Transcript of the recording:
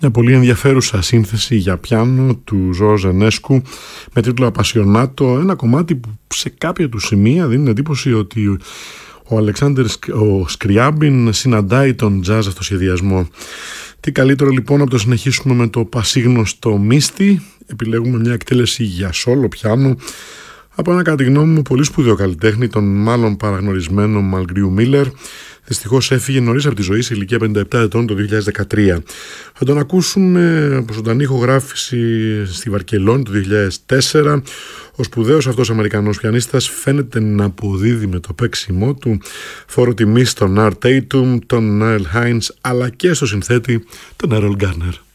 Μια πολύ ενδιαφέρουσα σύνθεση για πιάνο του Ζωζ Ενέσκου με τίτλο Απασιονάτο, ένα κομμάτι που σε κάποια του σημεία δίνει εντύπωση ότι ο Αλεξάνδρ Σκριάμπιν συναντάει τον jazz αυτοσχεδιασμό. Τι καλύτερο λοιπόν από το συνεχίσουμε με το πασίγνωστο Μίστη. Επιλέγουμε μια εκτέλεση για σόλο πιάνο από ένα, κατά τη γνώμη μου, πολύ σπουδαίο καλλιτέχνη, τον μάλλον παραγνωρισμένο Μαλγκρίου Μίλλερ. Δυστυχώς έφυγε νωρίς από τη ζωή σε ηλικία 57 ετών το 2013. Θα τον ακούσουμε από ζωντανή ηχογράφηση στη Βαρκελόνη το 2004. Ο σπουδαίος αυτός Αμερικανός πιανίστας φαίνεται να αποδίδει με το παίξιμό του φόρο τιμή στον Art Tatum, τον Niall Hines, αλλά και στο συνθέτη τον Errol Garner.